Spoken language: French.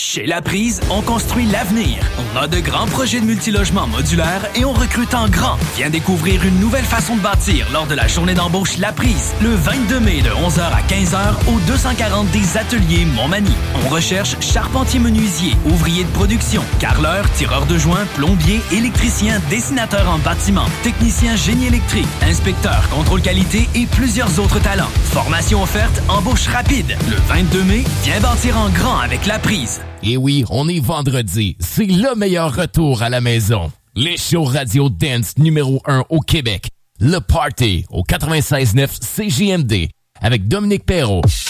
Chez La Prise, on construit l'avenir. On a de grands projets de multilogement modulaires et on recrute en grand. Viens découvrir une nouvelle façon de bâtir lors de la journée d'embauche La Prise, le 22 mai de 11h à 15h au 240 des Ateliers Montmagny. On recherche charpentier-menuisier, ouvrier de production, carreleur, tireur de joint, plombier, électricien, dessinateur en bâtiment, technicien génie électrique, inspecteur, contrôle qualité et plusieurs autres talents. Formation offerte, embauche rapide. Le 22 mai, viens bâtir en grand avec La Prise. Et oui, on est vendredi. C'est le meilleur retour à la maison. Les shows radio dance numéro 1 au Québec. Le Party au 96.9 CJMD avec Dominique Perrault.